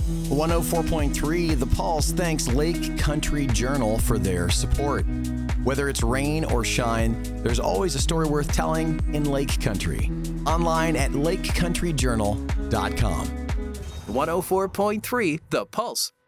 104.3 The Pulse thanks Lake Country Journal for their support. Whether it's rain or shine, there's always a story worth telling in Lake Country. Online at lakecountryjournal.com. 104.3 The Pulse.